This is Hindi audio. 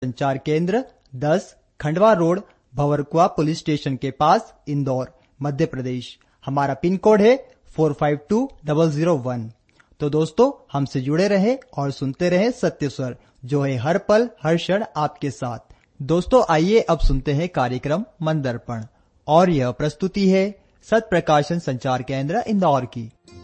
संचार केंद्र 10 Khandwa road, Bhanwarkuan police station के पास, इंदौर, मध्य प्रदेश। हमारा पिन कोड है 452001। तो दोस्तों, हमसे जुड़े रहे और सुनते रहे सत्य स्वर, जो है हर पल हर क्षण आपके साथ। दोस्तों, आइए अब सुनते हैं कार्यक्रम मन दर्पण, और यह प्रस्तुति है सत्य प्रकाशन संचार केंद्र इंदौर की।